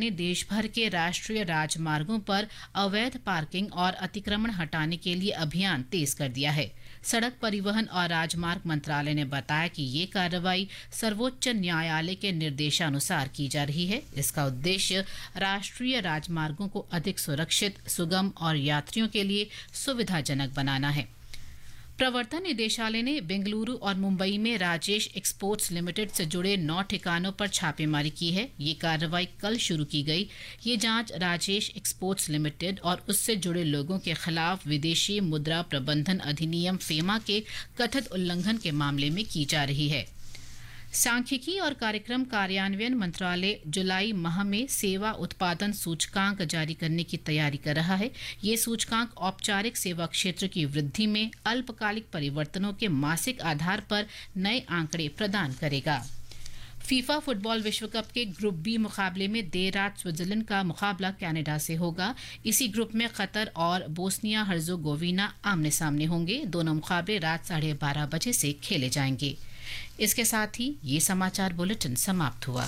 ने देश भर के राष्ट्रीय राजमार्गों पर अवैध पार्किंग और अतिक्रमण हटाने के लिए अभियान तेज कर दिया है। सड़क परिवहन और राजमार्ग मंत्रालय ने बताया कि ये कार्रवाई सर्वोच्च न्यायालय के निर्देशानुसार की जा रही है। इसका उद्देश्य राष्ट्रीय राजमार्गों को अधिक सुरक्षित, सुगम और यात्रियों के लिए सुविधाजनक बनाना है। प्रवर्तन निदेशालय ने बेंगलुरु और मुंबई में राजेश एक्सपोर्ट्स लिमिटेड से जुड़े 9 ठिकानों पर छापेमारी की है। ये कार्रवाई कल शुरू की गई। ये जांच राजेश एक्सपोर्ट्स लिमिटेड और उससे जुड़े लोगों के खिलाफ विदेशी मुद्रा प्रबंधन अधिनियम फेमा के कथित उल्लंघन के मामले में की जा रही है। सांख्यिकी और कार्यक्रम कार्यान्वयन मंत्रालय जुलाई माह में सेवा उत्पादन सूचकांक जारी करने की तैयारी कर रहा है। ये सूचकांक औपचारिक सेवा क्षेत्र की वृद्धि में अल्पकालिक परिवर्तनों के मासिक आधार पर नए आंकड़े प्रदान करेगा। फीफा फुटबॉल विश्व कप के ग्रुप बी मुकाबले में देर रात स्विट्जरलैंड का मुकाबला कनाडा से होगा। इसी ग्रुप में कतर और बोस्निया हर्जोगोविना आमने सामने होंगे। दोनों मुकाबले रात 12:30 बजे से खेले जाएंगे। इसके साथ ही ये समाचार बुलेटिन समाप्त हुआ।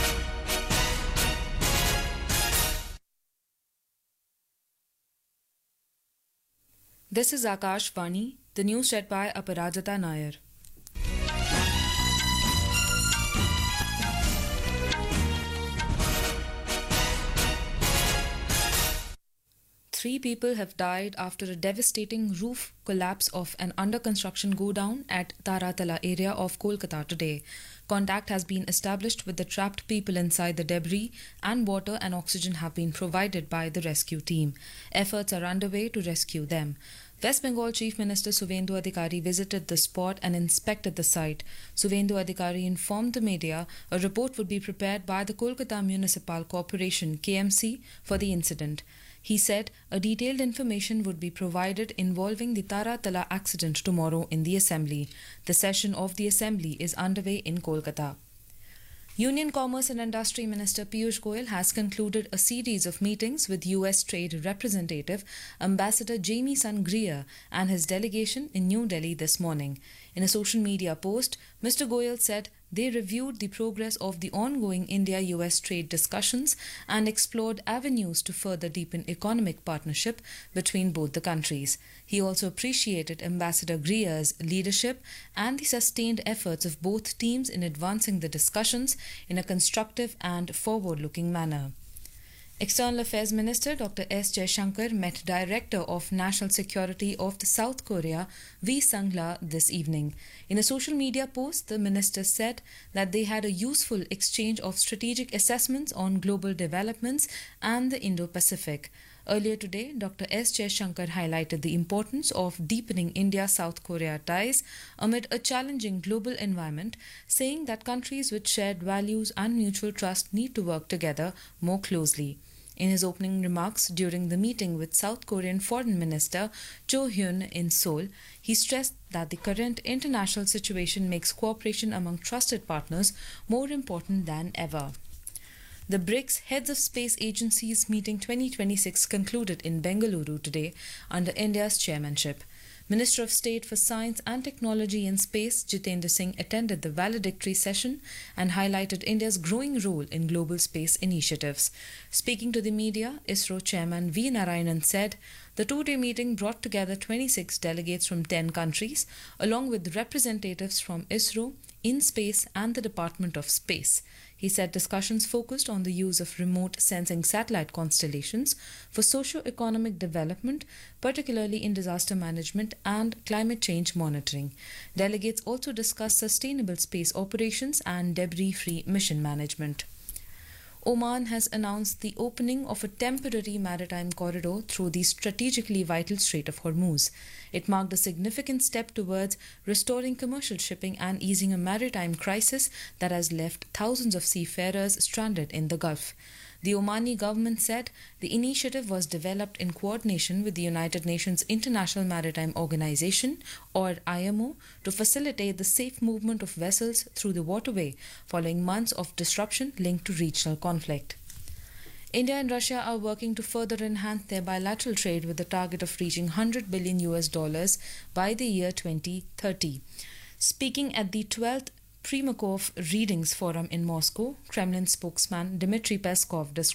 This is Akashvani, the news read by Aparajita Nair. Three people have died after a devastating roof collapse of an under-construction godown at Taratala area of Kolkata today. Contact has been established with the trapped people inside the debris, and water and oxygen have been provided by the rescue team. Efforts are underway to rescue them. West Bengal Chief Minister Suvendu Adhikari visited the spot and inspected the site. Suvendu Adhikari informed the media a report would be prepared by the Kolkata Municipal Corporation (KMC) for the incident. He said a detailed information would be provided involving the Taratala accident tomorrow in the Assembly. The session of the Assembly is underway in Kolkata. Union Commerce and Industry Minister Piyush Goyal has concluded a series of meetings with US Trade Representative Ambassador Jamieson Greer and his delegation in New Delhi this morning. In a social media post, Mr. Goyal said they reviewed the progress of the ongoing India-US trade discussions and explored avenues to further deepen economic partnership between both the countries. He also appreciated Ambassador Greer's leadership and the sustained efforts of both teams in advancing the discussions in a constructive and forward-looking manner. External Affairs Minister Dr. S. Jaishankar met Director of National Security of the South Korea, V. Sangla, this evening. In a social media post, the minister said that they had a useful exchange of strategic assessments on global developments and the Indo-Pacific. Earlier today, Dr. S. Jaishankar highlighted the importance of deepening India-South Korea ties amid a challenging global environment, saying that countries with shared values and mutual trust need to work together more closely. In his opening remarks during the meeting with South Korean Foreign Minister Cho Hyun in Seoul, he stressed that the current international situation makes cooperation among trusted partners more important than ever. The BRICS Heads of Space Agencies Meeting 2026 concluded in Bengaluru today under India's chairmanship. Minister of State for Science and Technology in Space Jitendra Singh attended the valedictory session and highlighted India's growing role in global space initiatives. Speaking to the media, ISRO Chairman V. Narayanan said the two-day meeting brought together 26 delegates from 10 countries, along with representatives from ISRO, InSpace and the Department of Space. He said discussions focused on the use of remote sensing satellite constellations for socio-economic development, particularly in disaster management and climate change monitoring. Delegates also discussed sustainable space operations and debris-free mission management. Oman has announced the opening of a temporary maritime corridor through the strategically vital Strait of Hormuz. It marked a significant step towards restoring commercial shipping and easing a maritime crisis that has left thousands of seafarers stranded in the Gulf. The Omani government said the initiative was developed in coordination with the United Nations International Maritime Organization, or IMO, to facilitate the safe movement of vessels through the waterway following months of disruption linked to regional conflict. India and Russia are working to further enhance their bilateral trade with the target of reaching $100 billion by the year 2030. Speaking at the 12th Primakov Readings Forum in Moscow, Kremlin spokesman Dmitry Peskov described